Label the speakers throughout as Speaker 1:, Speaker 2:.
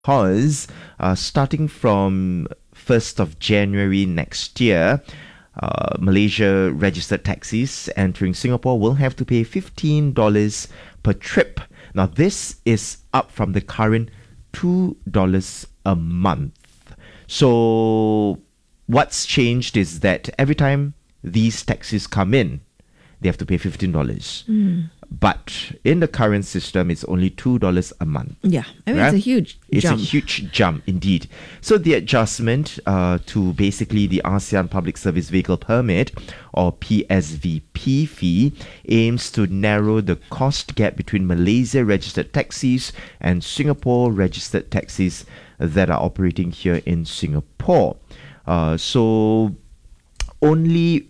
Speaker 1: because starting from 1st of January next year, Malaysia registered taxis entering Singapore will have to pay $15 per trip. Now, this is up from the current $2 a month. So, what's changed is that every time these taxis come in, they have to pay $15. But in the current system, it's only $2 a month.
Speaker 2: Yeah, I mean,
Speaker 1: right?
Speaker 2: it's a huge jump.
Speaker 1: It's a huge jump indeed. So the adjustment to basically the ASEAN Public Service Vehicle Permit, or PSVP fee, aims to narrow the cost gap between Malaysia registered taxis and Singapore registered taxis that are operating here in Singapore. So only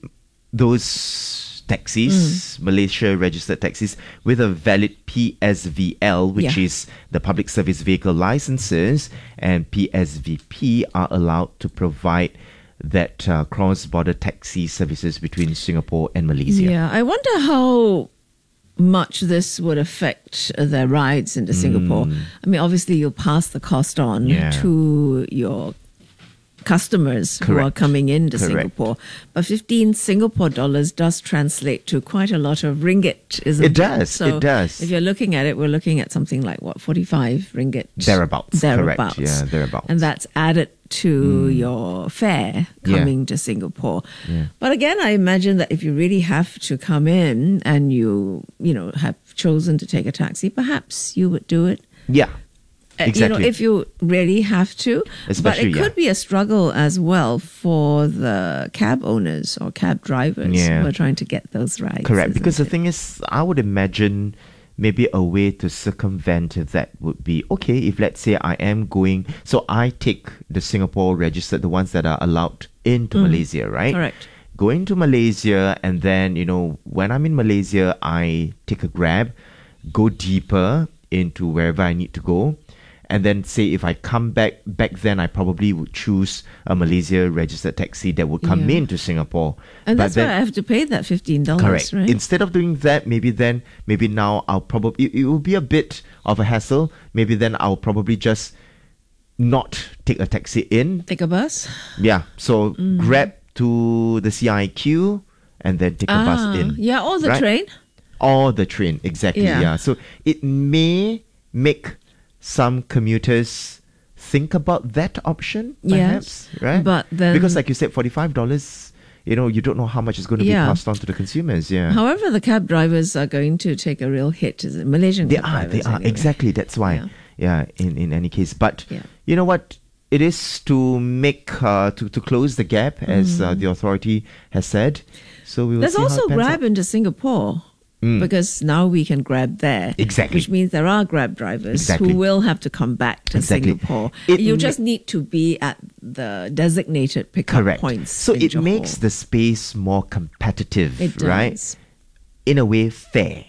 Speaker 1: those taxis, Malaysia registered taxis with a valid PSVL, which is the Public Service Vehicle Licenses, and PSVP are allowed to provide that cross-border taxi services between Singapore and Malaysia.
Speaker 2: Yeah, I wonder how much this would affect their rides into Singapore. I mean, obviously, you'll pass the cost on to your customers who are coming into Singapore. But 15 Singapore dollars does translate to quite a lot of ringgit, isn't it?
Speaker 1: It does,
Speaker 2: So
Speaker 1: it does.
Speaker 2: if you're looking at it, we're looking at something like, 45 ringgit?
Speaker 1: Thereabouts. Correct. Yeah, thereabouts.
Speaker 2: And that's added to your fare coming to Singapore. But again, I imagine that if you really have to come in and you have chosen to take a taxi, perhaps you would do it.
Speaker 1: Yeah. Exactly.
Speaker 2: If you really have to.
Speaker 1: Especially,
Speaker 2: but it could be a struggle as well for the cab owners or cab drivers who are trying to get those rides.
Speaker 1: Correct. Because the thing is, I would imagine maybe a way to circumvent that would be, okay, if let's say I am going, so I take the Singapore registered, the ones that are allowed into Malaysia, right?
Speaker 2: Correct.
Speaker 1: Going to Malaysia, and then, when I'm in Malaysia, I take a Grab, go deeper into wherever I need to go. And then say if I come back then I probably would choose a Malaysia registered taxi that would come into Singapore.
Speaker 2: And that's why I have to pay that $15,
Speaker 1: correct.
Speaker 2: right?
Speaker 1: Instead of doing that, maybe now I'll probably, it will be a bit of a hassle. Maybe then I'll probably just not take a taxi in.
Speaker 2: Take a bus?
Speaker 1: Yeah. So grab to the CIQ and then take a bus in.
Speaker 2: Yeah, or the train.
Speaker 1: Or the train, exactly. Yeah. So it may make some commuters think about that option, perhaps, right?
Speaker 2: But then,
Speaker 1: because like you said, $45, you don't know how much is going to be passed on to the consumers. Yeah.
Speaker 2: However, the cab drivers are going to take a real hit. Is it Malaysian
Speaker 1: They
Speaker 2: cab
Speaker 1: are.
Speaker 2: drivers, anyway.
Speaker 1: Exactly. That's why. Yeah. In any case, but you know what? It is to make to close the gap, as the authority has said. So we will
Speaker 2: There's
Speaker 1: see
Speaker 2: also
Speaker 1: how it pans
Speaker 2: Grab
Speaker 1: out.
Speaker 2: into Singapore. Because now we can grab there.
Speaker 1: Exactly.
Speaker 2: Which means there are Grab drivers who will have to come back to Singapore. You just need to be at the designated pickup points.
Speaker 1: So
Speaker 2: in
Speaker 1: it
Speaker 2: Johor.
Speaker 1: makes the space more competitive,
Speaker 2: It does.
Speaker 1: right? In a way, fair.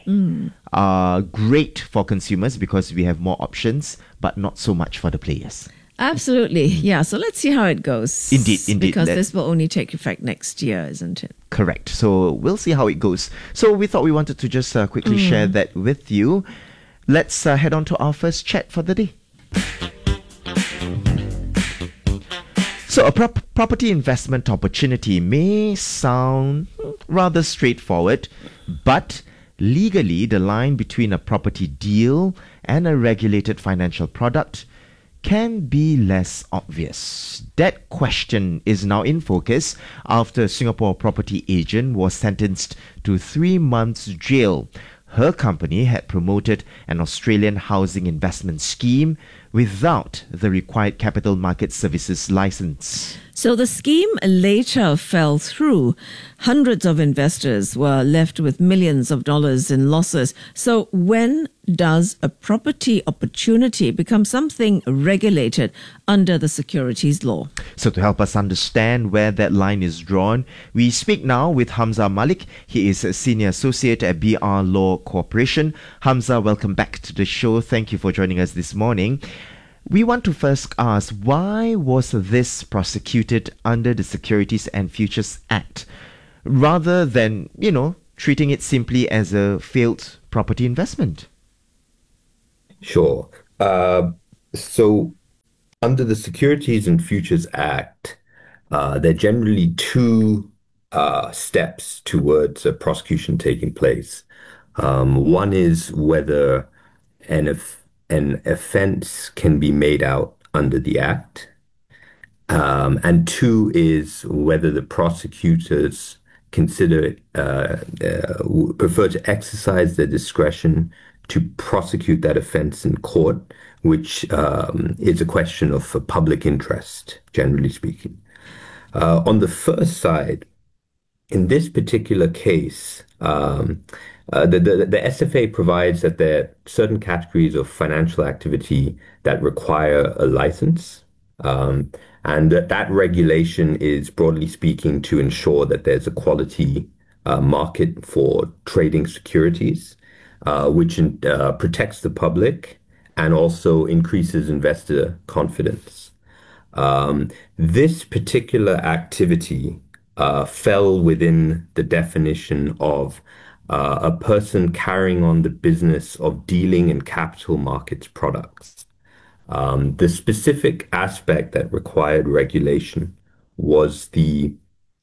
Speaker 1: Great for consumers because we have more options, but not so much for the players.
Speaker 2: Absolutely. Yeah. So let's see how it goes.
Speaker 1: Indeed.
Speaker 2: Because this will only take effect next year, isn't it?
Speaker 1: Correct. So we'll see how it goes. So we thought we wanted to just quickly share that with you. Let's head on to our first chat for the day. So a property investment opportunity may sound rather straightforward, but legally the line between a property deal and a regulated financial product can be less obvious. That question is now in focus after a Singapore property agent was sentenced to 3 months jail. Her company had promoted an Australian housing investment scheme without the required capital market services license.
Speaker 2: So the scheme later fell through. Hundreds of investors were left with millions of dollars in losses. So when does a property opportunity become something regulated under the securities law?
Speaker 1: So to help us understand where that line is drawn, we speak now with Hamza Malik. He is a senior associate at BR Law Corporation. Hamza, welcome back to the show. Thank you for joining us this morning. We want to first ask, why was this prosecuted under the Securities and Futures Act rather than, treating it simply as a failed property investment?
Speaker 3: Sure. So under the Securities and Futures Act, there are generally two steps towards a prosecution taking place. One is whether an offense can be made out under the Act, and two is whether the prosecutors consider prefer to exercise their discretion to prosecute that offense in court, which is a question of public interest, generally speaking. On the first side, in this particular case, the SFA provides that there are certain categories of financial activity that require a license. And that regulation is broadly speaking to ensure that there's a quality market for trading securities, which protects the public and also increases investor confidence. This particular activity fell within the definition of a person carrying on the business of dealing in capital markets products. The specific aspect that required regulation was the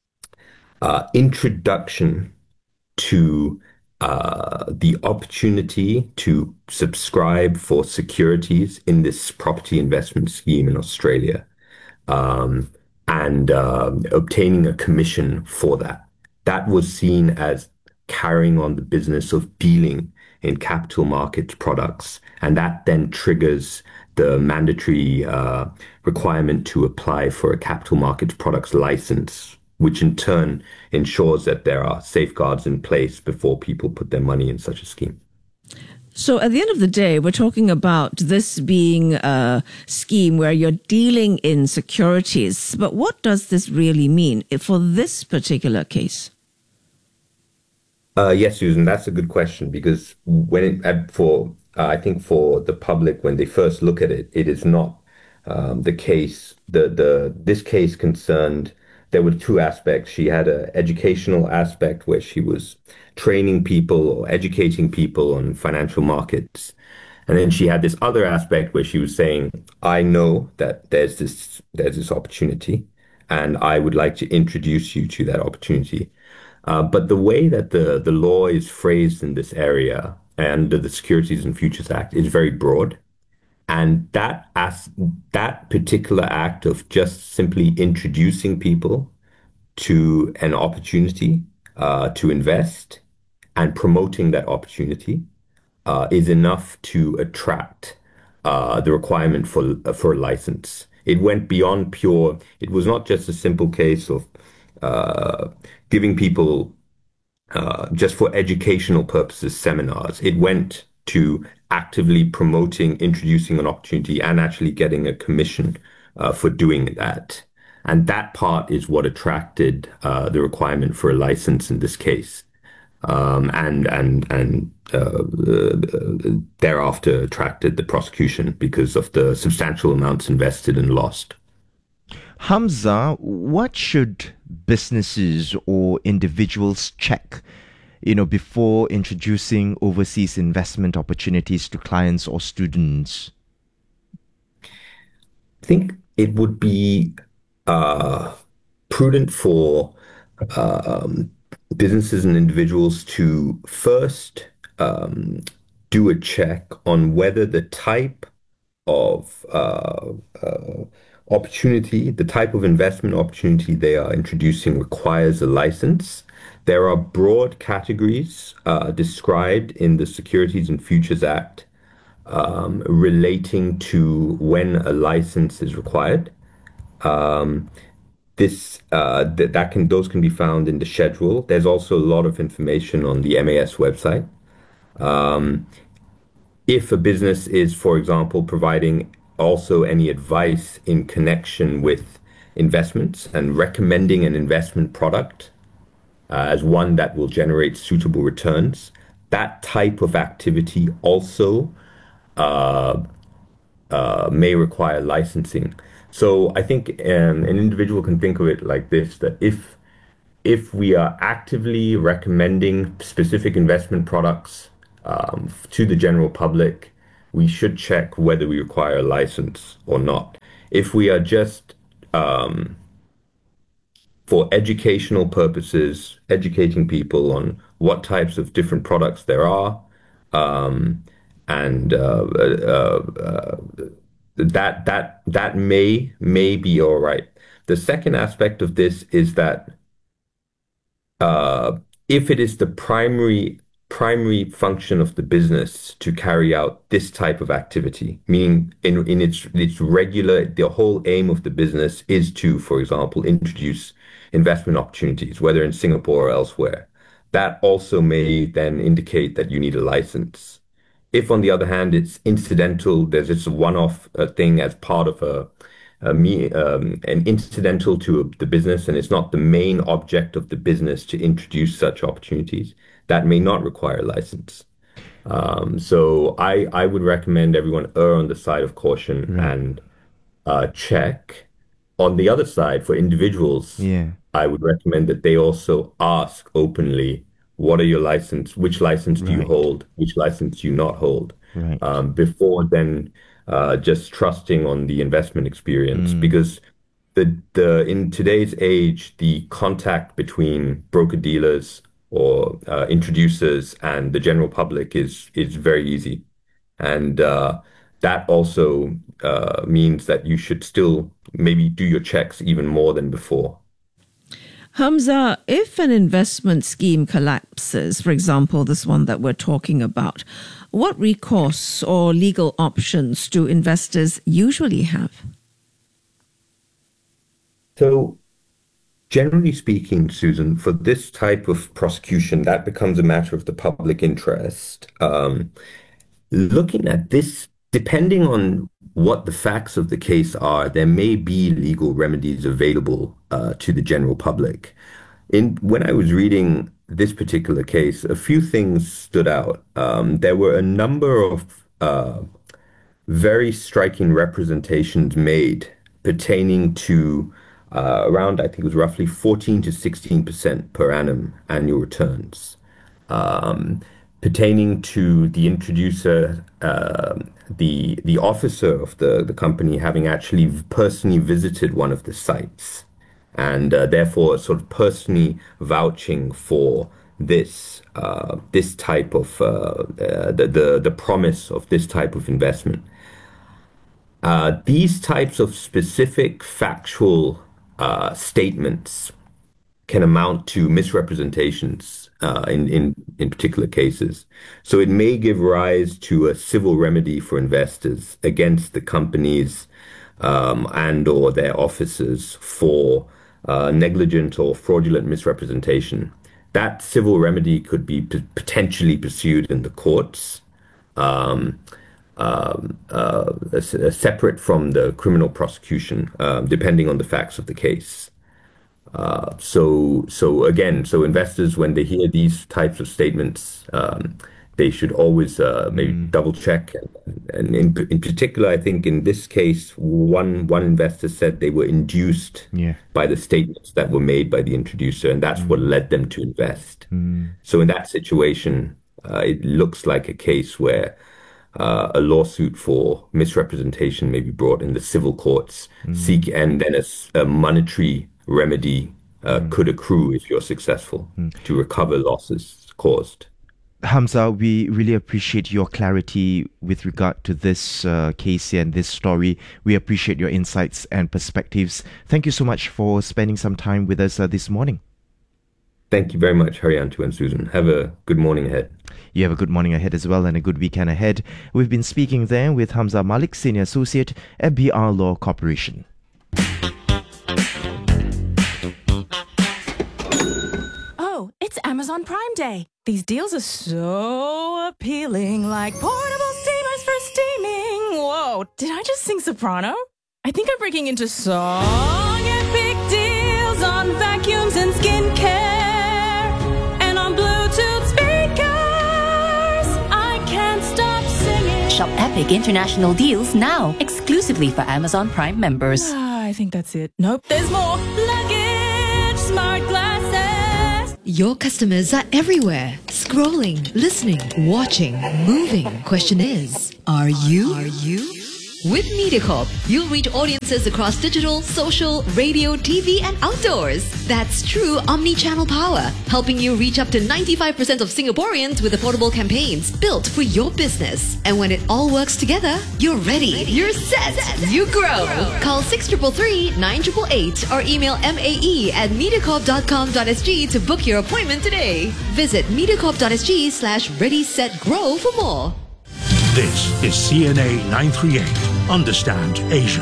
Speaker 3: introduction to the opportunity to subscribe for securities in this property investment scheme in Australia, um, and obtaining a commission for that. That was seen as carrying on the business of dealing in capital markets products, and that then triggers the mandatory requirement to apply for a capital markets products license, which in turn ensures that there are safeguards in place before people put their money in such a scheme.
Speaker 2: So at the end of the day, we're talking about this being a scheme where you're dealing in securities. But what does this really mean for this particular case?
Speaker 3: Yes, Susan, that's a good question because I think for the public when they first look at it, it is not the case. The This case concerned there were two aspects. She had an educational aspect where she was training people or educating people on financial markets, and then she had this other aspect where she was saying, "I know that there's this opportunity, and I would like to introduce you to that opportunity." But the way that the law is phrased in this area under the Securities and Futures Act is very broad. And that particular act of just simply introducing people to an opportunity to invest and promoting that opportunity is enough to attract the requirement for a license. It went beyond pure. It was not just a simple case of giving people just for educational purposes seminars. It went to actively promoting, introducing an opportunity, and actually getting a commission for doing that. And that part is what attracted the requirement for a license in this case, and thereafter attracted the prosecution because of the substantial amounts invested and lost.
Speaker 1: Hamza, what should businesses or individuals check, before introducing overseas investment opportunities to clients or students?
Speaker 3: I think it would be uh, prudent for um, businesses and individuals to first do a check on whether the type of opportunity, the type of investment opportunity they are introducing requires a license. There are broad categories described in the Securities and Futures Act relating to when a license is required. This that can those can be found in the schedule. There's also a lot of information on the MAS website. If a business is, for example, providing also any advice in connection with investments and recommending an investment product as one that will generate suitable returns, that type of activity also may require licensing. So I think an individual can think of it like this, that if we are actively recommending specific investment products to the general public, we should check whether we require a license or not. if we are just for educational purposes, educating people on what types of different products there are, and that may be all right. The second aspect of this is that uh, if it is the primary function of the business to carry out this type of activity, meaning in its regular, the whole aim of the business is to, for example, introduce investment opportunities, whether in Singapore or elsewhere, that also may then indicate that you need a license. If, on the other hand, it's incidental, there's just a one-off thing as part of an incidental to the business, and it's not the main object of the business to introduce such opportunities, that may not require a license. So I would recommend everyone err on the side of caution
Speaker 1: Right.
Speaker 3: and check. On the other side, for individuals,
Speaker 1: Yeah.
Speaker 3: I would recommend that they also ask openly, what are your license? Which license do you
Speaker 1: Right.
Speaker 3: hold? Which license do you not hold?
Speaker 1: Right.
Speaker 3: Before then just trusting on the investment experience.
Speaker 1: Mm.
Speaker 3: Because the in today's age, the contact between broker-dealers or introducers and the general public is very easy. And that also means that you should still maybe do your checks even more than before.
Speaker 2: Hamza, if an investment scheme collapses, for example, this one that we're talking about, what recourse or legal options do investors usually have?
Speaker 3: So, generally speaking, Susan, for this type of prosecution, that becomes a matter of the public interest. Looking at this, depending on what the facts of the case are, there may be legal remedies available to the general public. When I was reading this particular case, a few things stood out. There were a number of very striking representations made pertaining to around, I think it was roughly 14 to 16% per annum annual returns, pertaining to the introducer, the officer of the company having actually personally visited one of the sites, and therefore sort of personally vouching for this type of the promise of this type of investment. These types of specific factual statements can amount to misrepresentations in particular cases. So it may give rise to a civil remedy for investors against the companies and or their officers for negligent or fraudulent misrepresentation. That civil remedy could be potentially pursued in the courts, separate from the criminal prosecution, depending on the facts of the case. So again, so investors, when they hear these types of statements, they should always maybe double check. And in particular, I think in this case, one investor said they were induced
Speaker 1: Yeah.
Speaker 3: by the statements that were made by the introducer, and that's what led them to invest. So in that situation, it looks like a case where a lawsuit for misrepresentation may be brought in the civil courts, and then a monetary remedy could accrue if you're successful to recover losses caused.
Speaker 1: Hamza, we really appreciate your clarity with regard to this case and this story. We appreciate your insights and perspectives. Thank you so much for spending some time with us this morning.
Speaker 3: Thank you very much, Haryantu and Susan. Have a good morning ahead.
Speaker 1: You have a good morning ahead as well and a good weekend ahead. We've been speaking there with Hamza Malik, Senior Associate at BR Law Corporation.
Speaker 4: Oh, it's Amazon Prime Day. These deals are so appealing, like portable steamers for steaming. Whoa, did I just sing soprano? I think I'm breaking into song. Epic deals on vacuums and skincare, and on Bluetooth speakers. I can't stop singing.
Speaker 5: Shop Epic International Deals now, exclusively for Amazon Prime members.
Speaker 4: I think that's it. Nope, there's more. Luggage, smart glasses.
Speaker 6: Your customers are everywhere. Scrolling, listening, watching, moving. Question is, are you? With MediaCorp, you'll reach audiences across digital, social, radio, TV, and outdoors. That's true omni-channel power, helping you reach up to 95% of Singaporeans with affordable campaigns built for your business. And when it all works together, you're ready. You're set. You grow. Call 6333 9888 or email mae@mediacorp.com.sg to book your appointment today. Visit mediacorp.sg/ready-set-grow for more.
Speaker 7: This is CNA 938. Understand Asia.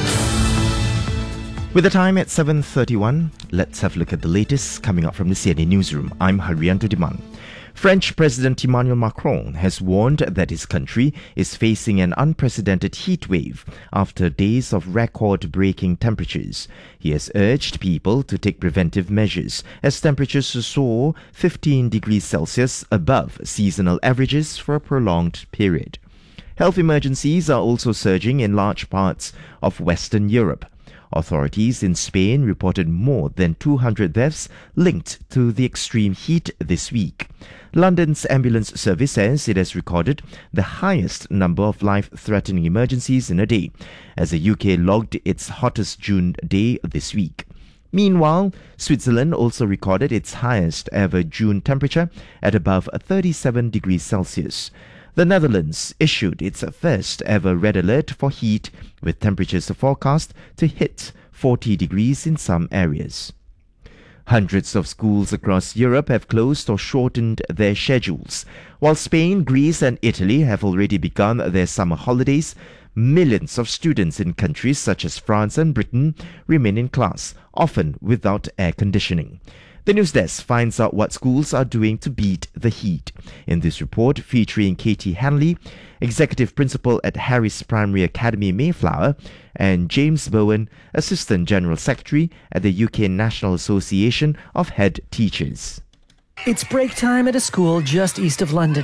Speaker 1: With the time at 7:31, let's have a look at the latest coming up from the CNA newsroom. I'm Haryanto Diman. French President Emmanuel Macron has warned that his country is facing an unprecedented heat wave after days of record-breaking temperatures. He has urged people to take preventive measures as temperatures soar 15 degrees Celsius above seasonal averages for a prolonged period. Health emergencies are also surging in large parts of Western Europe. Authorities in Spain reported more than 200 deaths linked to the extreme heat this week. London's ambulance service says it has recorded the highest number of life-threatening emergencies in a day, as the UK logged its hottest June day this week. Meanwhile, Switzerland also recorded its highest ever June temperature at above 37 degrees Celsius. The Netherlands issued its first ever red alert for heat, with temperatures forecast to hit 40 degrees in some areas. Hundreds of schools across Europe have closed or shortened their schedules. While Spain, Greece and Italy have already begun their summer holidays, millions of students in countries such as France and Britain remain in class, often without air conditioning. The News Desk finds out what schools are doing to beat the heat. In this report featuring Katie Hanley, Executive Principal at Harris Primary Academy, Mayflower, and James Bowen, Assistant General Secretary at the UK National Association of Head Teachers.
Speaker 8: It's break time at a school just east of London.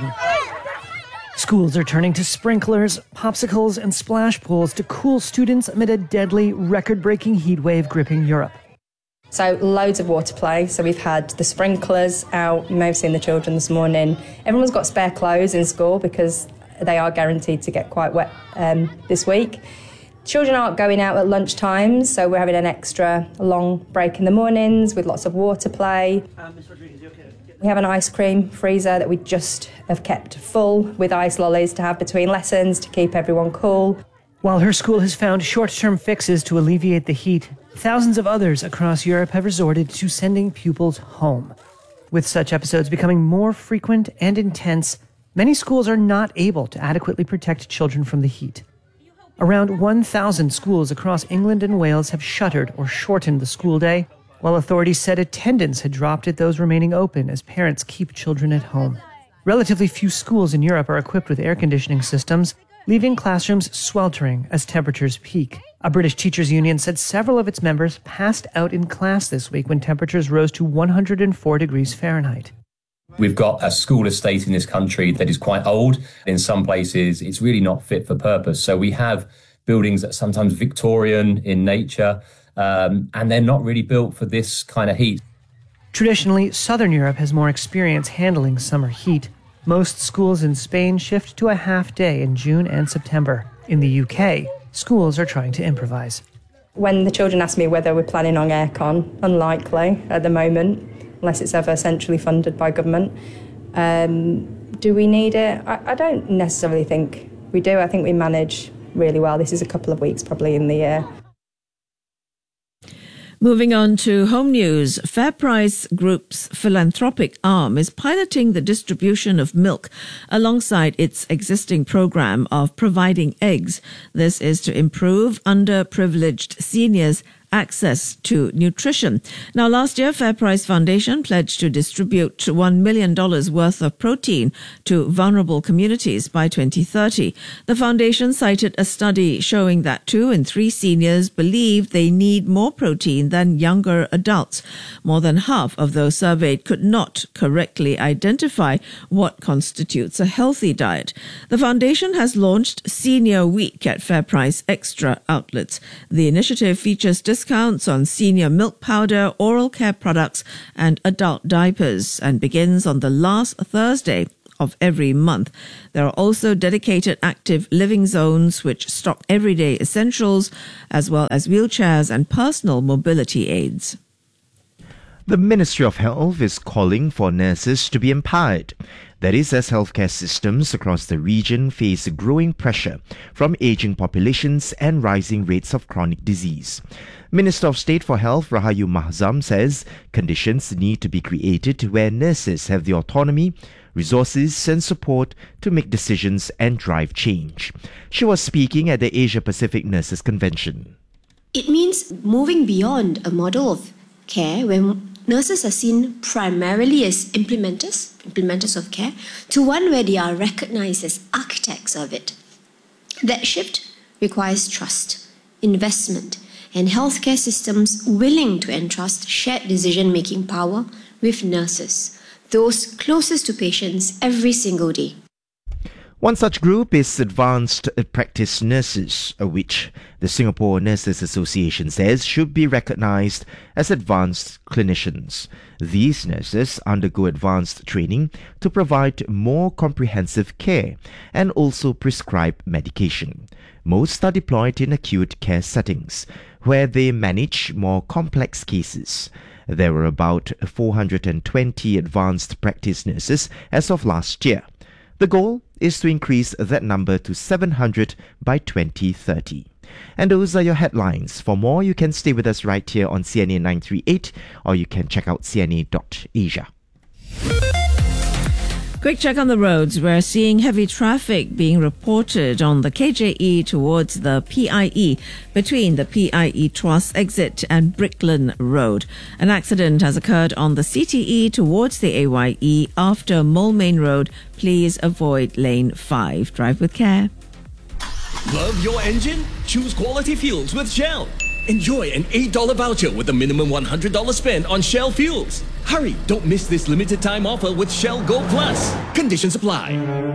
Speaker 8: Schools are turning to sprinklers, popsicles, and splash pools to cool students amid a deadly, record-breaking heat wave gripping Europe.
Speaker 9: So loads of water play. So we've had the sprinklers out. You may have seen the children this morning. Everyone's got spare clothes in school because they are guaranteed to get quite wet this week. Children aren't going out at lunch times, so we're having an extra long break in the mornings with lots of water play. We have an ice cream freezer that we just have kept full with ice lollies to have between lessons to keep everyone cool.
Speaker 8: While her school has found short-term fixes to alleviate the heat, thousands of others across Europe have resorted to sending pupils home. With such episodes becoming more frequent and intense, many schools are not able to adequately protect children from the heat. Around 1,000 schools across England and Wales have shuttered or shortened the school day, while authorities said attendance had dropped at those remaining open as parents keep children at home. Relatively few schools in Europe are equipped with air conditioning systems, leaving classrooms sweltering as temperatures peak. A British teachers' union said several of its members passed out in class this week when temperatures rose to 104 degrees Fahrenheit.
Speaker 10: We've got a school estate in this country that is quite old. In some places, it's really not fit for purpose. So we have buildings that are sometimes Victorian in nature, and they're not really built for this kind of heat.
Speaker 8: Traditionally, Southern Europe has more experience handling summer heat. Most schools in Spain shift to a half day in June and September. In the UK, schools are trying to improvise.
Speaker 9: When the children ask me whether we're planning on aircon, unlikely at the moment, unless it's ever centrally funded by government. Do we need it? I don't necessarily think we do. I think we manage really well. This is a couple of weeks probably in the year.
Speaker 2: Moving on to home news, FairPrice Group's philanthropic arm is piloting the distribution of milk alongside its existing program of providing eggs. This is to improve underprivileged seniors' access to nutrition. Now, last year, FairPrice Foundation pledged to distribute $1 million worth of protein to vulnerable communities by 2030. The foundation cited a study showing that 2 in 3 seniors believe they need more protein than younger adults. More than half of those surveyed could not correctly identify what constitutes a healthy diet. The foundation has launched Senior Week at FairPrice Extra outlets. The initiative features discounts on senior milk powder, oral care products and adult diapers and begins on the last Thursday of every month. There are also dedicated active living zones which stock everyday essentials as well as wheelchairs and personal mobility aids.
Speaker 1: The Ministry of Health is calling for nurses to be empowered. That is, as healthcare systems across the region face growing pressure from aging populations and rising rates of chronic disease. Minister of State for Health Rahayu Mahzam says conditions need to be created where nurses have the autonomy, resources and support to make decisions and drive change. She was speaking at the Asia Pacific Nurses Convention.
Speaker 11: It means moving beyond a model of care where nurses are seen primarily as implementers of care, to one where they are recognized as architects of it. That shift requires trust, investment, and healthcare systems willing to entrust shared decision-making power with nurses, those closest to patients every single day.
Speaker 1: One such group is advanced practice nurses, which the Singapore Nurses Association says should be recognized as advanced clinicians. These nurses undergo advanced training to provide more comprehensive care and also prescribe medication. Most are deployed in acute care settings, where they manage more complex cases. There were about 420 advanced practice nurses as of last year. The goal is to increase that number to 700 by 2030. And those are your headlines. For more, you can stay with us right here on CNA 938 or you can check out cna.asia.
Speaker 2: Quick check on the roads. We're seeing heavy traffic being reported on the KJE towards the PIE between the PIE Tuas exit and Brickland Road. An accident has occurred on the CTE towards the AYE after Moulmein Road. Please avoid lane 5. Drive with care.
Speaker 12: Love your engine? Choose quality fuels with Shell. Enjoy an $8 voucher with a minimum $100 spend on Shell fuels. Hurry, don't miss this limited time offer with Shell Go Plus. Conditions apply.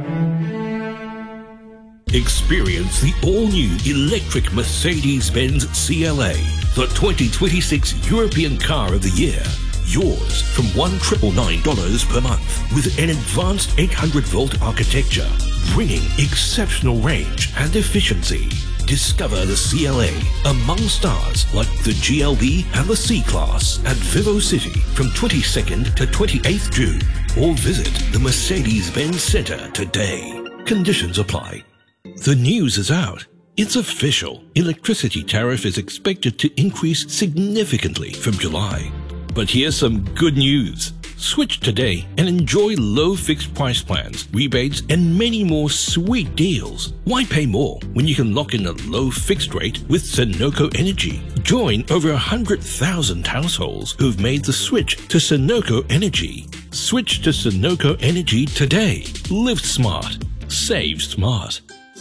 Speaker 7: Experience the all-new electric Mercedes-Benz CLA, the 2026 European Car of the Year. Yours from $1,999 per month with an advanced 800-volt architecture, bringing exceptional range and efficiency. Discover the CLA among stars like the GLB and the C-Class at Vivo City from 22nd to 28th June. Or visit the Mercedes-Benz Center today. Conditions apply. The news is out. It's official. Electricity tariff is expected to increase significantly from July. But here's some good news. Switch today and enjoy low fixed price plans, rebates, and many more sweet deals. Why pay more when you can lock in a low fixed rate with Sunoco Energy? Join over 100,000 households who've made the switch to Sunoco Energy. Switch to Sunoco Energy today. Live smart. Save smart.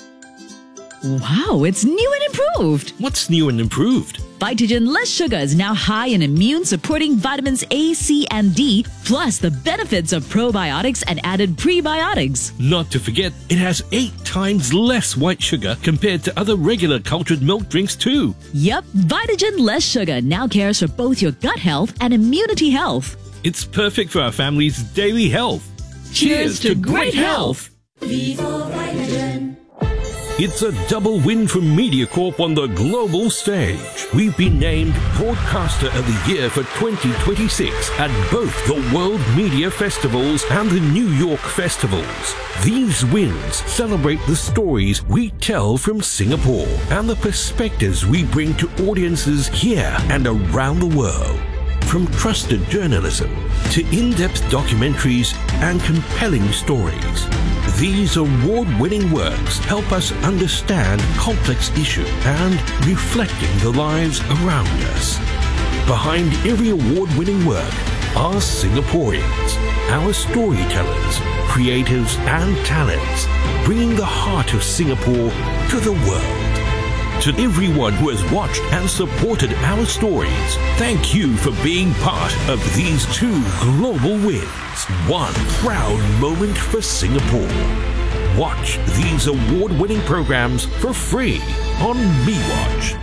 Speaker 13: Wow, it's new and improved.
Speaker 7: What's new and improved?
Speaker 13: Vitagen Less Sugar is now high in immune-supporting vitamins A, C, and D, plus the benefits of probiotics and added prebiotics.
Speaker 7: Not to forget, it has 8 times less white sugar compared to other regular cultured milk drinks too.
Speaker 13: Yep, Vitagen Less Sugar now cares for both your gut health and immunity health.
Speaker 7: It's perfect for our family's daily health.
Speaker 13: Cheers to great health!
Speaker 14: Vivo Vitagen.
Speaker 7: It's a double win for MediaCorp on the global stage. We've been named Broadcaster of the Year for 2026 at both the World Media Festivals and the New York Festivals. These wins celebrate the stories we tell from Singapore and the perspectives we bring to audiences here and around the world. From trusted journalism to in-depth documentaries and compelling stories, these award-winning works help us understand complex issues and reflecting the lives around us. Behind every award-winning work are Singaporeans, our storytellers, creatives and talents, bringing the heart of Singapore to the world. To everyone who has watched and supported our stories, thank you for being part of these 2 global wins. One proud moment for Singapore. Watch these award-winning programs for free on MeWatch.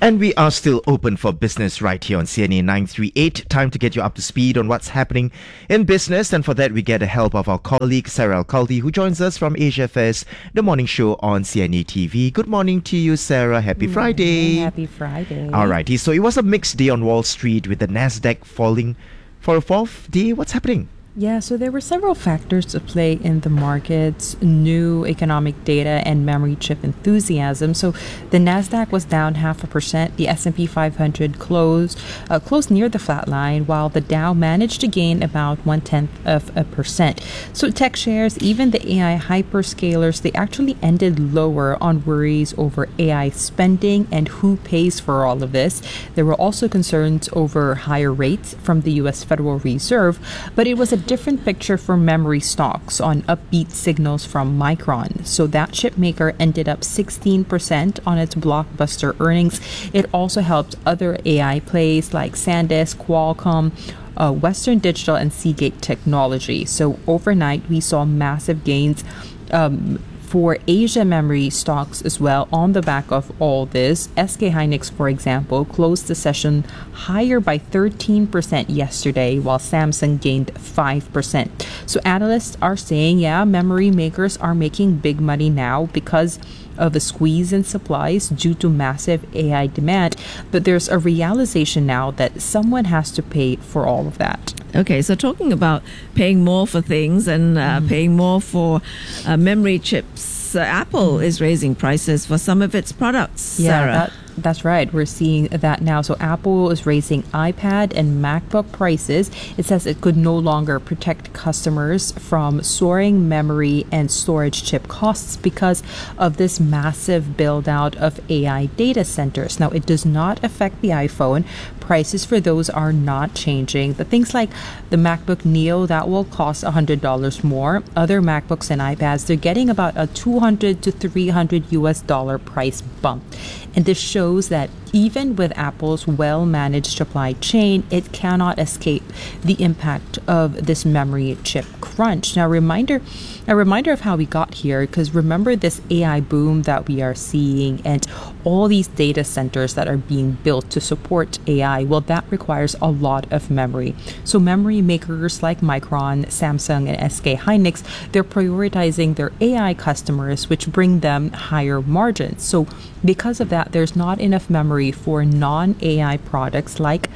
Speaker 1: And we are still open for business right here on CNA 938. Time to get you up to speed on what's happening in business. And for that, we get the help of our colleague, Sarah Al-Khaldi, who joins us from Asia Fest, the morning show on CNA TV. Good morning to you, Sarah. Happy Friday.
Speaker 15: Happy Friday.
Speaker 1: Alrighty, so it was a mixed day on Wall Street with the Nasdaq falling for a fourth day. What's happening?
Speaker 15: Yeah, so there were several factors to play in the markets: new economic data and memory chip enthusiasm. So the Nasdaq was down 0.5%. The S&P 500 closed near the flat line, while the Dow managed to gain about 0.1%. So tech shares, even the AI hyperscalers, they actually ended lower on worries over AI spending and who pays for all of this. There were also concerns over higher rates from the U.S. Federal Reserve, but it was a different picture for memory stocks on upbeat signals from Micron. So that chip maker ended up 16% on its blockbuster earnings. It also helped other AI plays like SanDisk, Qualcomm, Western Digital, and Seagate Technology. So overnight, we saw massive gains for Asia memory stocks as well on the back of all this. SK Hynix, for example, closed the session higher by 13% yesterday, while Samsung gained 5%. So analysts are saying, yeah, memory makers are making big money now because of a squeeze in supplies due to massive AI demand. But there's a realization now that someone has to pay for all of that.
Speaker 2: Okay, so talking about paying more for things and paying more for memory chips, Apple is raising prices for some of its products, Sarah.
Speaker 15: That's right. We're seeing that now. So Apple is raising iPad and MacBook prices. It says it could no longer protect customers from soaring memory and storage chip costs because of this massive build out of AI data centers. Now, it does not affect the iPhone. Prices for those are not changing. But things like the MacBook Neo, that will cost $100 more. Other MacBooks and iPads, they're getting about a $200 to $300 price bump. And this shows that even with Apple's well-managed supply chain, it cannot escape the impact of this memory chip crunch. Now, a reminder of how we got here, because remember this AI boom that we are seeing and all these data centers that are being built to support AI. Well, that requires a lot of memory. So memory makers like Micron, Samsung, and SK Hynix, they're prioritizing their AI customers, which bring them higher margins. So because of that, there's not enough memory for non-AI products like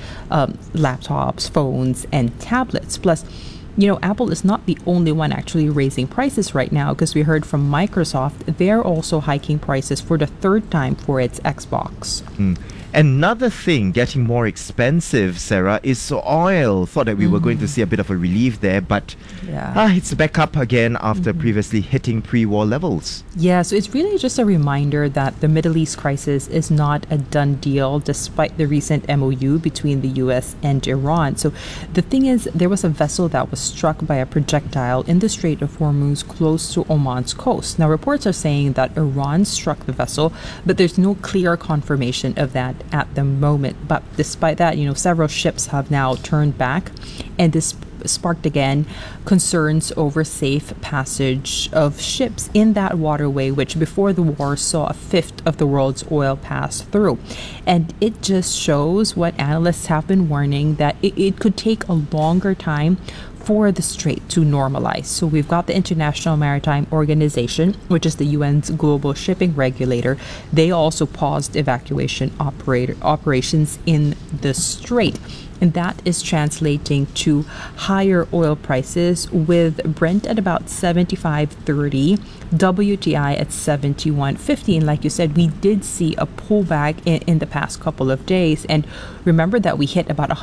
Speaker 15: laptops, phones, and tablets. Plus, Apple is not the only one actually raising prices right now, because we heard from Microsoft, they're also hiking prices for the third time for its Xbox.
Speaker 1: Another thing getting more expensive, Sarah, is oil. Thought that we were going to see a bit of a relief there, but it's back up again after previously hitting pre-war levels.
Speaker 15: Yeah, so it's really just a reminder that the Middle East crisis is not a done deal despite the recent MOU between the US and Iran. So the thing is, there was a vessel that was struck by a projectile in the Strait of Hormuz close to Oman's coast. Now, reports are saying that Iran struck the vessel, but there's no clear confirmation of that at the moment. But despite that, several ships have now turned back, and this sparked again concerns over safe passage of ships in that waterway, which before the war saw a fifth of the world's oil pass through. And it just shows what analysts have been warning, that it could take a longer time for the strait to normalize. So we've got the International Maritime Organization, which is the UN's global shipping regulator. They also paused evacuation operations in the strait. And that is translating to higher oil prices, with Brent at about $75.30, WTI at $71.50. And like you said, we did see a pullback in the past couple of days. And remember that we hit about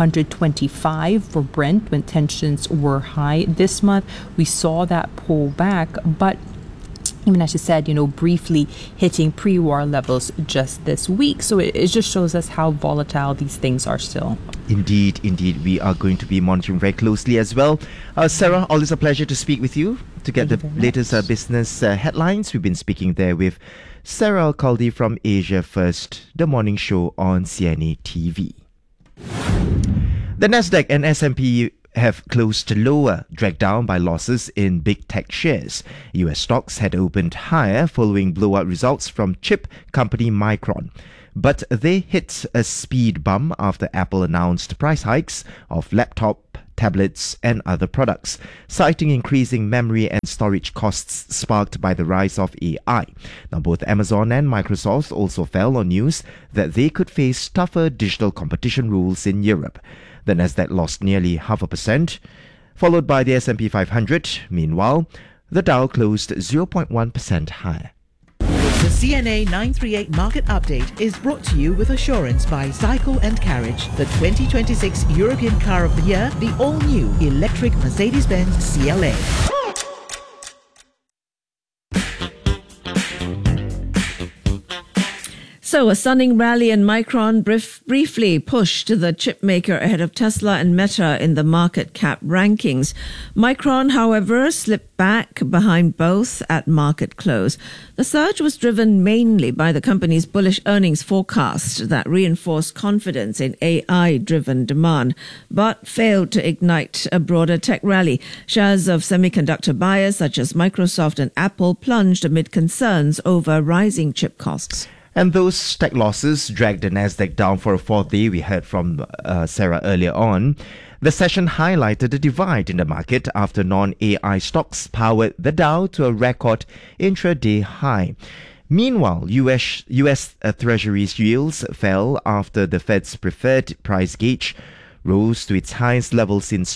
Speaker 15: 125 for Brent when tensions were high this month. We saw that pull back, but even as you said, briefly hitting pre-war levels just this week. So it just shows us how volatile these things are still.
Speaker 1: Indeed. We are going to be monitoring very closely as well. Sarah, always a pleasure to speak with you to get the latest business headlines. We've been speaking there with Sarah Al-Khaldi from Asia First, the morning show on CNA TV. The Nasdaq and S&P have closed lower, dragged down by losses in big tech shares. US stocks had opened higher following blowout results from chip company Micron. but they hit a speed bump after Apple announced price hikes of laptop, tablets, and other products, citing increasing memory and storage costs sparked by the rise of AI. Now, both Amazon and Microsoft also fell on news that they could face tougher digital competition rules in Europe. The Nasdaq lost nearly 0.5%, followed by the S&P 500. Meanwhile, the Dow closed 0.1% higher.
Speaker 16: The CNA 938 Market Update is brought to you with assurance by Cycle and Carriage, the 2026 European Car of the Year, the all-new electric Mercedes-Benz CLA.
Speaker 2: So, a stunning rally in Micron briefly pushed the chipmaker ahead of Tesla and Meta in the market cap rankings. Micron, however, slipped back behind both at market close. The surge was driven mainly by the company's bullish earnings forecast that reinforced confidence in AI-driven demand, but failed to ignite a broader tech rally. Shares of semiconductor buyers such as Microsoft and Apple plunged amid concerns over rising chip costs.
Speaker 1: And those tech losses dragged the Nasdaq down for a fourth day. We heard from Sarah earlier on. The session highlighted the divide in the market after non-AI stocks powered the Dow to a record intraday high. Meanwhile, US Treasuries yields fell after the Fed's preferred price gauge rose to its highest level since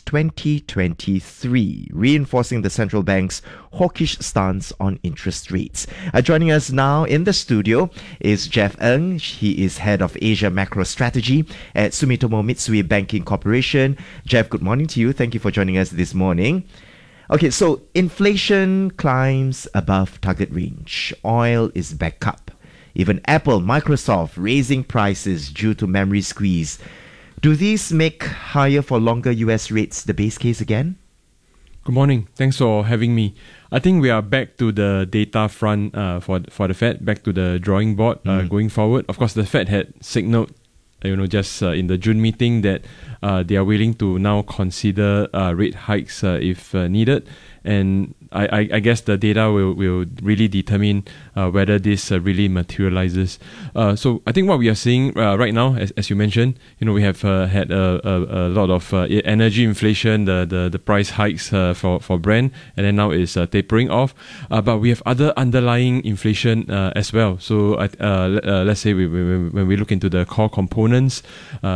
Speaker 1: 2023, reinforcing the central bank's hawkish stance on interest rates. Joining us now in the studio is Jeff Ng. He is head of Asia Macro Strategy at Sumitomo Mitsui Banking Corporation. Jeff, good morning to you. Thank you for joining us this morning. Okay, so inflation climbs above target range. Oil is back up. Even Apple, Microsoft raising prices due to memory squeeze. Do these make higher for longer US rates the base case again?
Speaker 17: Good morning. Thanks for having me. I think we are back to the data front for the Fed, back to the drawing board going forward. Of course, the Fed had signaled, just in the June meeting that they are willing to now consider rate hikes if needed. And I guess the data will really determine whether this really materializes. So I think what we are seeing right now, as you mentioned, we have had a lot of energy inflation, the price hikes for Brent, and then now it's tapering off. But we have other underlying inflation as well. So let's say when we look into the core components,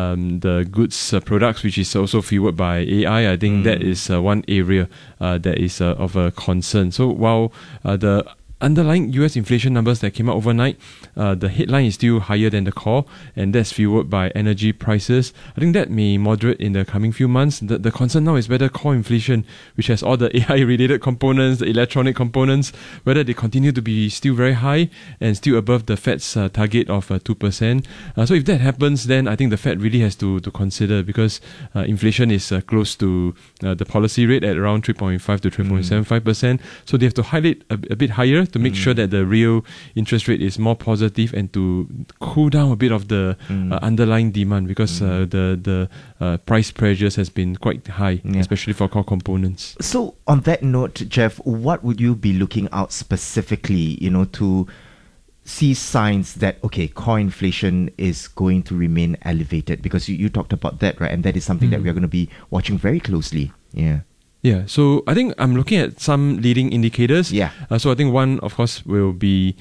Speaker 17: the goods products, which is also fueled by AI, I think that is one area that is of a concern. So while the underlying US inflation numbers that came out overnight, the headline is still higher than the core, and that's fueled by energy prices. I think that may moderate in the coming few months. The concern now is whether core inflation, which has all the AI-related components, the electronic components, whether they continue to be still very high and still above the Fed's target of 2%. So if that happens, then I think the Fed really has to consider, because inflation is close to the policy rate at around 3.5 to 3.75%. So they have to highlight a bit higher to make sure that the real interest rate is more positive and to cool down a bit of the underlying demand, because the price pressures has been quite high, especially for core components.
Speaker 1: So on that note, Jeff, what would you be looking out specifically, to see signs that, core inflation is going to remain elevated? Because you talked about that, right? And that is something that we are going to be watching very closely.
Speaker 17: Yeah, so I think I'm looking at some leading indicators. So I think one, of course, will be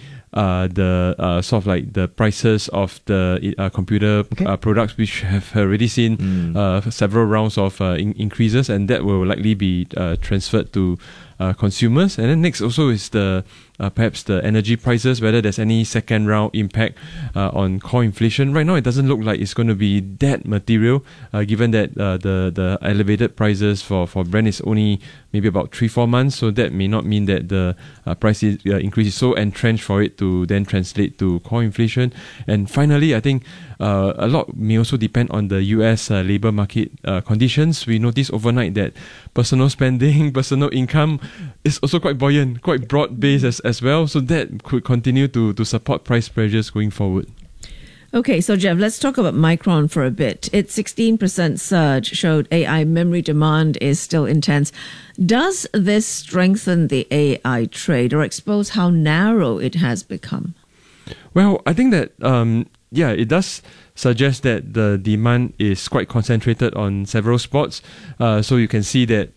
Speaker 17: the sort of like the prices of the computer products, which have already seen several rounds of increases, and that will likely be transferred to consumers. And then next also is the perhaps the energy prices, whether there's any second round impact on core inflation. Right now, it doesn't look like it's going to be that material, given that the elevated prices for Brent is only maybe about 3-4 months. So that may not mean that the price increase is so entrenched for it to then translate to core inflation. And finally, I think a lot may also depend on the US labor market conditions. We noticed overnight that personal spending, personal income is also quite buoyant, quite broad-based as well. So that could continue to support price pressures going forward.
Speaker 2: Okay, so Jeff, let's talk about Micron for a bit. Its 16% surge showed AI memory demand is still intense. Does this strengthen the AI trade or expose how narrow it has become?
Speaker 17: Well, I think that it does suggest that the demand is quite concentrated on several spots. So you can see that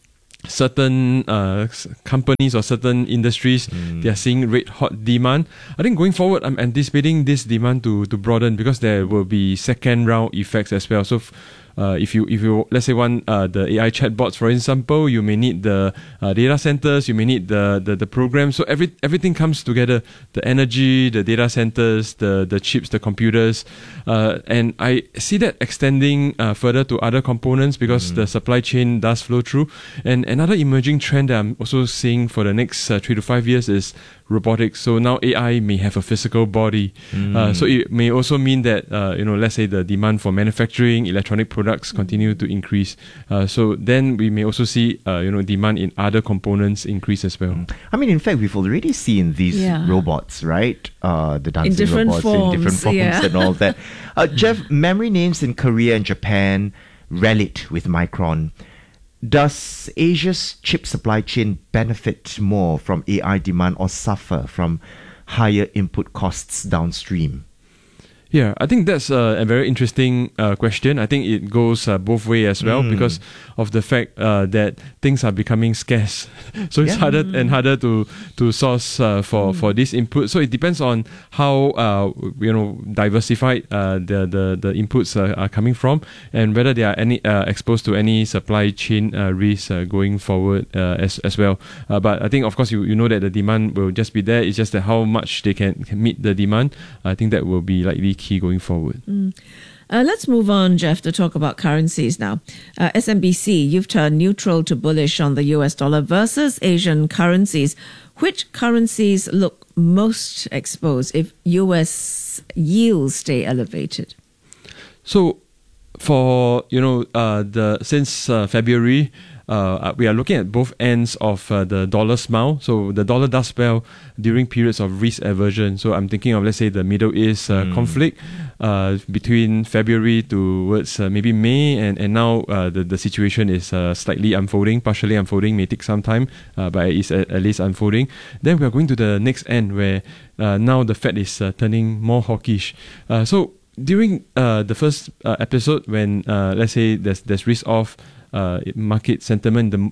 Speaker 17: certain companies or certain industries, they are seeing red hot demand. I think going forward, I'm anticipating this demand to broaden because there will be second round effects as well. So if you let's say want the AI chatbots, for example, you may need the data centers, you may need the program. So everything comes together: the energy, the data centers, the chips, the computers, and I see that extending further to other components because the supply chain does flow through. And another emerging trend that I'm also seeing for the next 3 to 5 years is robotics. So now AI may have a physical body. So it may also mean that, let's say the demand for manufacturing, electronic products continue to increase. So then we may also see, demand in other components increase as well.
Speaker 1: I mean, in fact, we've already seen these robots, right? The dancing robots
Speaker 2: forms,
Speaker 1: in different forms and all that. Jeff, memory names in Korea and Japan rallied with Micron. Does Asia's chip supply chain benefit more from AI demand or suffer from higher input costs downstream?
Speaker 17: Yeah, I think that's a very interesting question. I think it goes both ways as well because of the fact that things are becoming scarce. So it's harder and harder to source for this input. So it depends on how diversified the inputs are coming from and whether they are exposed to any supply chain risks going forward as well. But I think, of course, you know that the demand will just be there. It's just that how much they can meet the demand. I think that will be likely key going forward.
Speaker 2: Let's move on, Jeff, to talk about currencies now. SMBC, you've turned neutral to bullish on the US dollar versus Asian currencies. Which currencies look most exposed if US yields stay elevated?
Speaker 17: So for, since February, we are looking at both ends of the dollar smile. So the dollar does well during periods of risk aversion. So I'm thinking of, let's say, the Middle East conflict between February towards maybe May, and now the situation is slightly unfolding, partially unfolding, may take some time, but it's at least unfolding. Then we are going to the next end where now the Fed is turning more hawkish. So during the first episode, when let's say there's risk off market sentiment in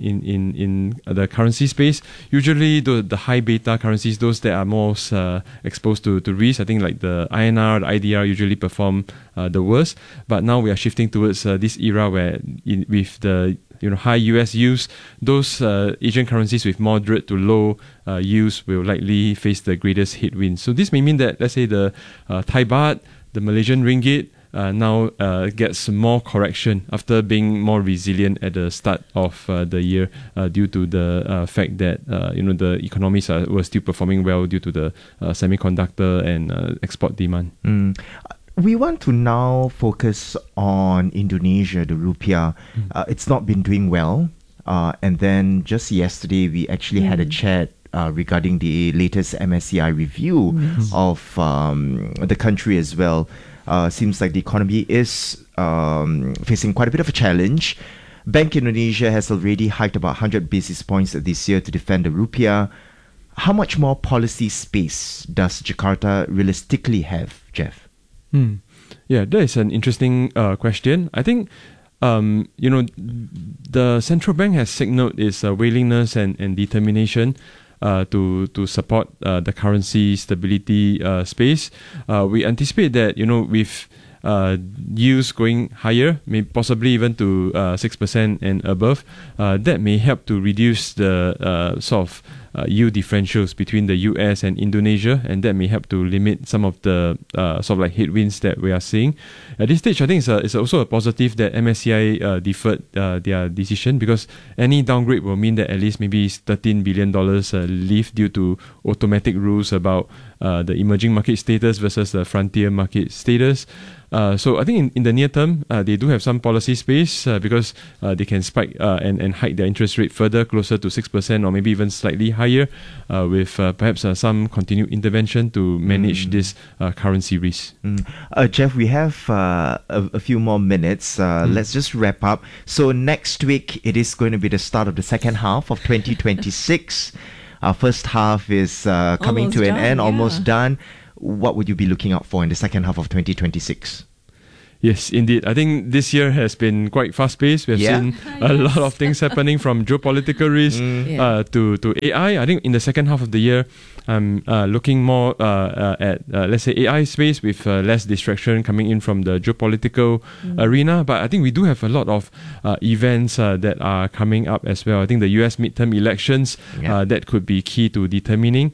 Speaker 17: the currency space, usually the high beta currencies, those that are most exposed to risk, I think like the INR, the IDR usually perform the worst. But now we are shifting towards this era where with the high US yields, those Asian currencies with moderate to low yields will likely face the greatest headwinds. So this may mean that, let's say, the Thai baht, the Malaysian ringgit, now gets more correction after being more resilient at the start of the year due to the fact that the economies were still performing well due to the semiconductor and export demand.
Speaker 1: We want to now focus on Indonesia, the rupiah. It's not been doing well. And then just yesterday, we actually had a chat regarding the latest MSCI review of the country as well. Seems like the economy is facing quite a bit of a challenge. Bank Indonesia has already hiked about 100 basis points this year to defend the rupiah. How much more policy space does Jakarta realistically have, Jeff?
Speaker 17: Yeah, that is an interesting question. I think the central bank has signaled its willingness and determination to support the currency stability space. We anticipate that with yields going higher, maybe possibly even to 6% and above, that may help to reduce the sort of yield differentials between the US and Indonesia, and that may help to limit some of the sort of like headwinds that we are seeing. At this stage, I think it's also a positive that MSCI deferred their decision, because any downgrade will mean that at least maybe $13 billion leave due to automatic rules about the emerging market status versus the frontier market status. So I think in the near term, they do have some policy space because they can spike and hike their interest rate further, closer to 6% or maybe even slightly higher, with perhaps some continued intervention to manage this currency risk.
Speaker 1: Jeff, we have a few more minutes. Let's just wrap up. So next week, it is going to be the start of the second half of 2026. Our first half is coming to an end, almost done. what would you be looking out for in the second half of 2026?
Speaker 17: Yes, indeed. I think this year has been quite fast-paced. We have seen a lot of things happening, from geopolitical risk to AI. I think in the second half of the year, I'm looking more at, let's say, AI space with less distraction coming in from the geopolitical arena. But I think we do have a lot of events that are coming up as well. I think the US midterm elections, that could be key to determining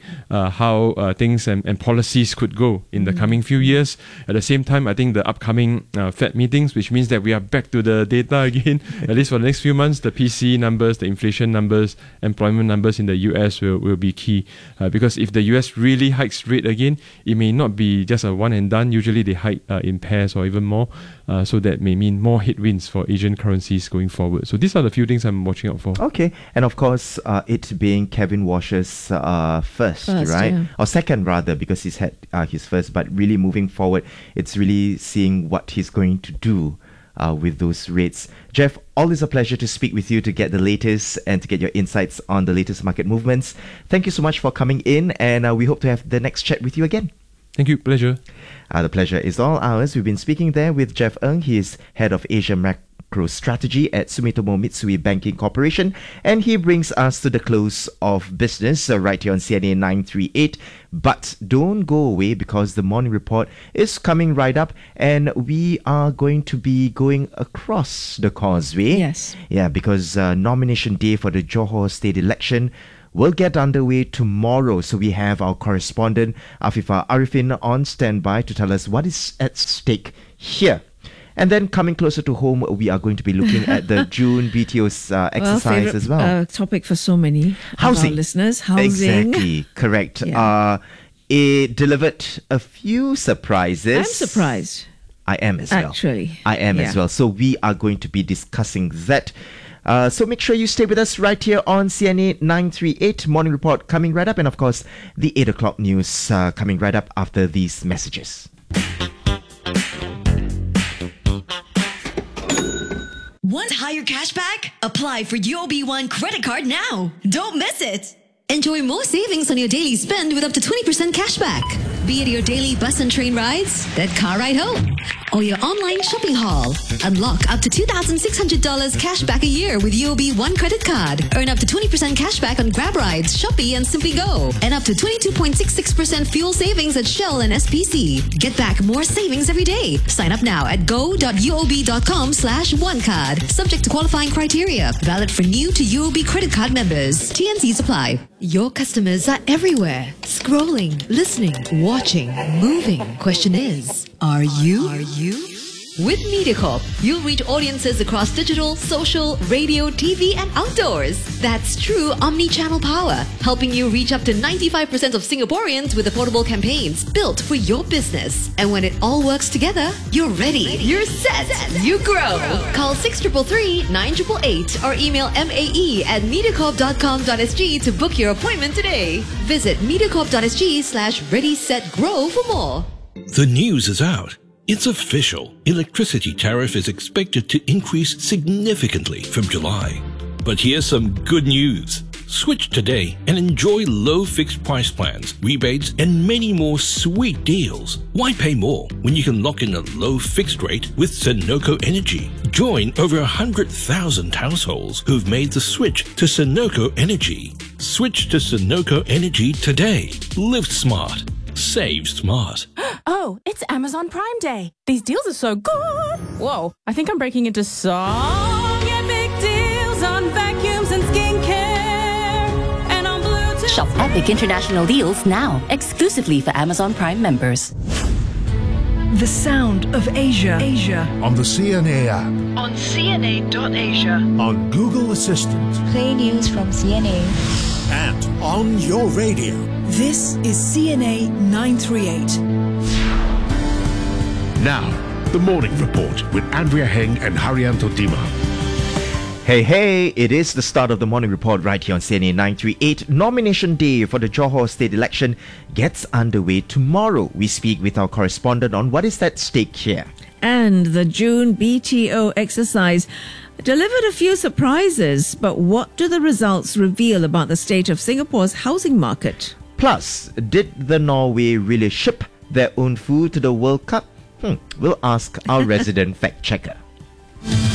Speaker 17: how things and policies could go in the coming few years. At the same time, I think the upcoming Fed meetings, which means that we are back to the data again, at least for the next few months. The PCE numbers, the inflation numbers, employment numbers in the US will be key, because if the US really hikes rate again, it may not be just a one and done. Usually they hike in pairs or even more, so that may mean more headwinds for Asian currencies going forward. So these are the few things I'm watching out for.
Speaker 1: Okay, and of course, it being Kevin Walsh's first, right?
Speaker 2: Yeah.
Speaker 1: Or second rather, because he's had his first, but really moving forward, it's really seeing what he's going to do with those rates. Jeff, always a pleasure to speak with you, to get the latest and to get your insights on the latest market movements. Thank you so much for coming in, and we hope to have the next chat with you again.
Speaker 17: Thank you. Pleasure.
Speaker 1: The pleasure is all ours. We've been speaking there with Jeff Ng. He is Head of Asia Macro Strategy at Sumitomo Mitsui Banking Corporation, and he brings us to the close of business right here on CNA 938. But don't go away, because the morning report is coming right up, and we are going to be going across the causeway.
Speaker 2: Yes.
Speaker 1: Yeah, because nomination day for the Johor state election will get underway tomorrow. So we have our correspondent Afifah Arifin on standby to tell us what is at stake here. And then coming closer to home, we are going to be looking at the June BTO's exercise as well.
Speaker 2: Topic for so many
Speaker 1: housing.
Speaker 2: Of our listeners. Housing.
Speaker 1: Exactly, correct.
Speaker 2: Yeah.
Speaker 1: It delivered a few surprises.
Speaker 2: I'm surprised.
Speaker 1: I am as well.
Speaker 2: Actually.
Speaker 1: I am as well. So we are going to be discussing that. So make sure you stay with us right here on CNA 938. Morning report coming right up. And of course, the 8 o'clock news coming right up after these messages.
Speaker 6: Want higher cashback? Apply for UOB One credit card now. Don't miss it. Enjoy more savings on your daily spend with up to 20% cashback. Be it your daily bus and train rides, that car ride home, or your online shopping haul. Unlock up to $2,600 cashback a year with UOB One credit card. Earn up to 20% cashback on Grab rides, Shopee, and Simply Go. And up to 22.66% fuel savings at Shell and SPC. Get back more savings every day. Sign up now at go.uob.com/onecard. Subject to qualifying criteria. Valid for new to UOB credit card members. TNCs apply. Your customers are everywhere. Scrolling, listening, watching, moving. Question is, are you? With MediaCorp, you'll reach audiences across digital, social, radio, TV, and outdoors. That's true omni-channel power, helping you reach up to 95% of Singaporeans with affordable campaigns built for your business. And when it all works together, you're ready. You're set. You grow. Call 6333-9888 or email mae@mediacorp.com.sg to book your appointment today. Visit mediacorp.sg/ready-set-grow for more.
Speaker 7: The news is out. It's official. Electricity tariff is expected to increase significantly from July. But here's some good news. Switch today and enjoy low fixed price plans, rebates, and many more sweet deals. Why pay more when you can lock in a low fixed rate with Senoko Energy? Join over 100,000 households who've made the switch to Senoko Energy. Switch to Senoko Energy today. Live smart. Save smart.
Speaker 4: Oh, it's Amazon Prime Day. These deals are so good. Whoa, I think I'm breaking into song. Get big deals on vacuums and skincare. And on Bluetooth.
Speaker 5: Shop epic international deals now, exclusively for Amazon Prime members.
Speaker 18: The sound of Asia.
Speaker 19: On the CNA app.
Speaker 18: On CNA.Asia.
Speaker 19: On Google Assistant.
Speaker 18: Play news from CNA.
Speaker 19: And on your radio.
Speaker 18: This is CNA 938.
Speaker 19: Now, the morning report with Andrea Heng and Haryanto Dima.
Speaker 1: Hey, it is the start of the morning report right here on CNA 938. Nomination day for the Johor state election gets underway tomorrow. We speak with our correspondent on what is at stake here.
Speaker 2: And the June BTO exercise delivered a few surprises, but what do the results reveal about the state of Singapore's housing market?
Speaker 1: Plus, did the Norway really ship their own food to the World Cup? We'll ask our resident fact checker.